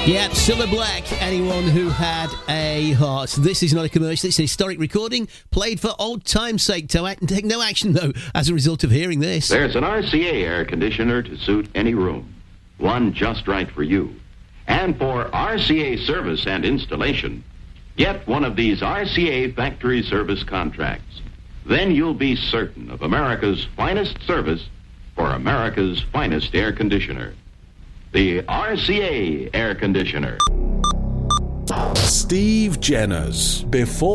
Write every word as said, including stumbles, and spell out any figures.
Yeah, Cilla Black, anyone who had a heart. This is not a commercial, it's a historic recording played for old time's sake. To act, take no action, though, as a result of hearing this. There's an R C A air conditioner to suit any room. One just right for you. And for R C A service and installation, get one of these R C A factory service contracts. Then you'll be certain of America's finest service for America's finest air conditioner. The R C A air conditioner. Steve Jenner's Before